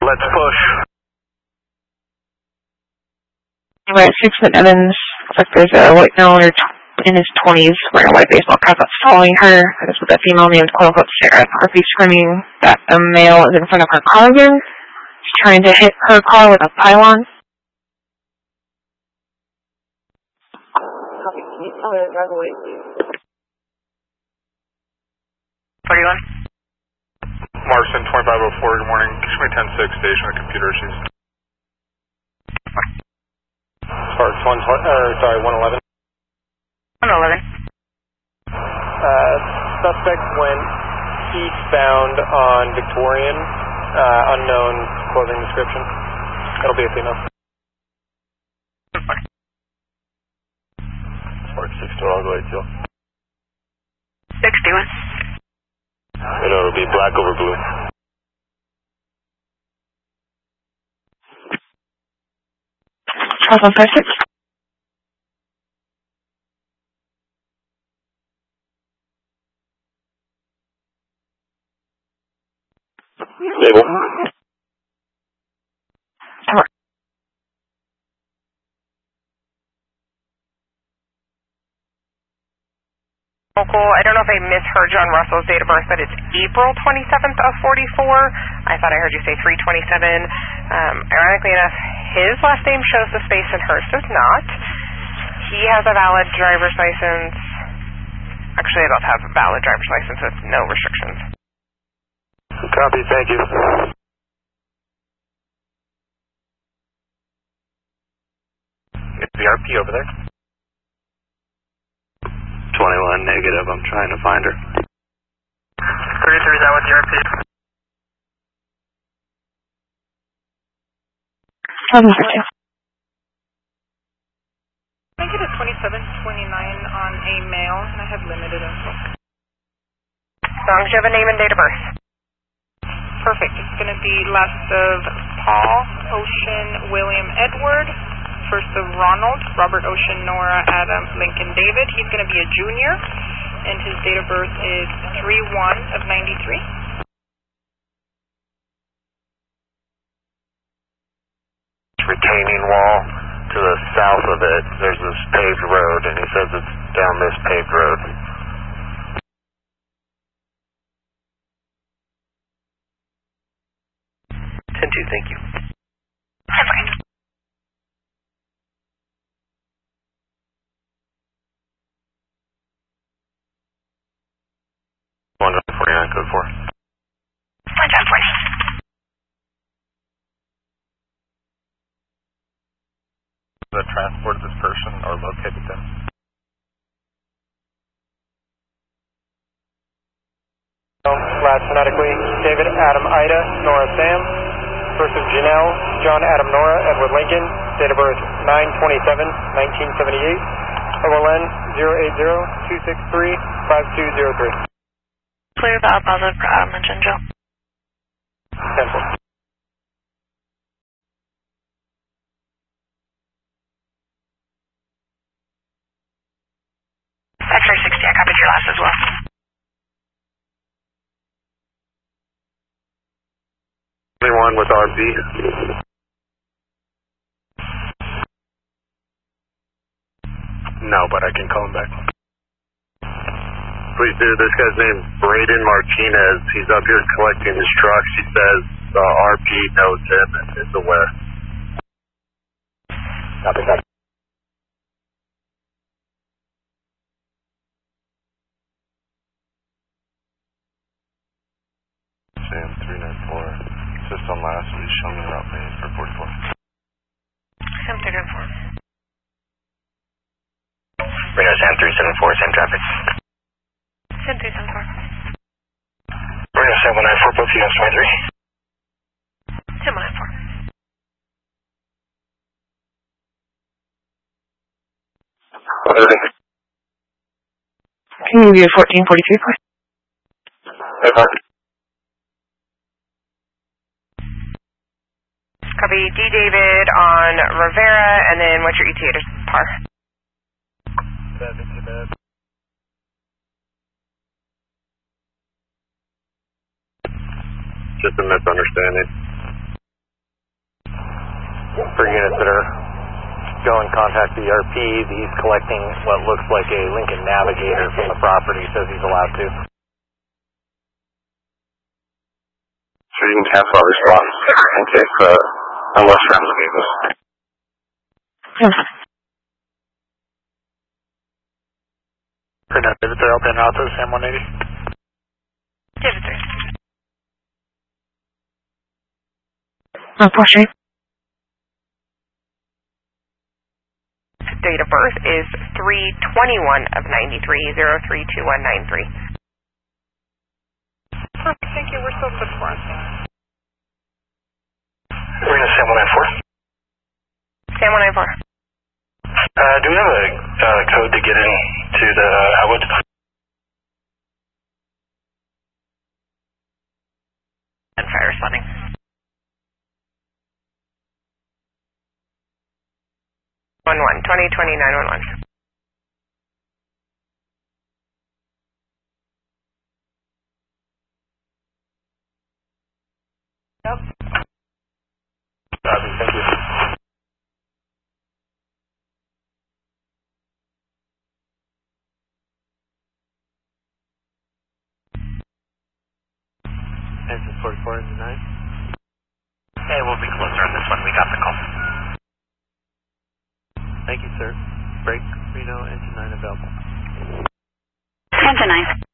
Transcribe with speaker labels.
Speaker 1: let's push.
Speaker 2: We're at 6 at Evans. Looks like there's a white male in his 20s wearing a white baseball cap that's following her. That is with a female named quote-unquote Sarah. RP screaming that a male is in front of her car again. She's trying to hit her car with a pylon. Copy. Can you tell her to drive away, please?
Speaker 1: 41. Marston, 2504, good morning. Give me 10-6, station with computer issues. Sparks, 111.
Speaker 3: 111.
Speaker 4: Suspect went eastbound on Victorian, unknown clothing description. That'll be a female.
Speaker 1: Sparks, 6 to all the way to
Speaker 3: 61.
Speaker 1: It'll be black over blue.
Speaker 2: Charles 156.
Speaker 1: Stable.
Speaker 3: I don't know if I misheard John Russell's date of birth, but it's April 27th of 44. I thought I heard you say 327. Ironically enough, his last name shows the space and hers does not. He has a valid driver's license. Actually, they both have a valid driver's license with no restrictions.
Speaker 1: Copy, thank you. Is the RP over there? 21 negative, I'm trying to find her. 33, is that with the RP?
Speaker 2: 750.
Speaker 5: I get a 2729 on a male, and I have limited info.
Speaker 3: As long as you have a name and date of birth.
Speaker 5: Perfect. It's going to be last of Paul, Ocean, William, Edward. First of Ronald, Robert, Ocean, Nora, Adam, Lincoln, David. He's going to be a junior, and his date of birth is 3/1 of 93.
Speaker 1: Retaining wall to the south of it, there's this paved road, and he says it's down this paved road. 10-2, thank you. One 49, code 4. The transport this person or located them.
Speaker 4: Last phonetically, David, Adam, Ida, Nora, Sam. First of Janelle, John, Adam, Nora, Edward, Lincoln. Date of birth 9/27/1978. OLN 080-263-5203.
Speaker 6: Clear valid positive for Adam and Ginger.
Speaker 4: Cancel.
Speaker 3: X-ray 60, I copied your last as well.
Speaker 1: Anyone with RB? No, but I can call him back. Please do. This guy's named Braden Martinez. He's up here collecting his trucks. He says RP knows him and is aware. Copy, copy. Sam 394. System last week, show me route made for 44.
Speaker 3: Sam 394.
Speaker 1: Radar Sam 374, same traffic.
Speaker 3: Sam 374.
Speaker 1: Radar Sam 194, both units 23.
Speaker 3: Sam 194.
Speaker 2: Can you give you a 1443, please?
Speaker 3: Copy D. David on Rivera, and then what's your ETA to par?
Speaker 1: 70 minutes. Just a misunderstanding.
Speaker 4: for units that are go and contact the ERP. He's collecting what looks like a Lincoln Navigator from the property, says he's allowed to.
Speaker 1: So you can cancel our response in case unless friends need this.
Speaker 4: Is it open route to the Sam 180?
Speaker 3: Give it there.
Speaker 2: Portrait.
Speaker 3: Date of birth is 3/21 of 93, 032193.
Speaker 5: Perfect, thank you. We're still good for us.
Speaker 4: We're in Sam 194.
Speaker 3: Sam 194.
Speaker 4: Do we have a code to get into the Atwood?
Speaker 3: And fire responding. 2020-911.
Speaker 5: Yep.
Speaker 4: Thank you. Engine 44 engine 9.
Speaker 7: Hey, we'll be closer on this one. We got the call.
Speaker 4: Thank you, sir. Break, Reno, engine 9 available.
Speaker 6: Engine 9.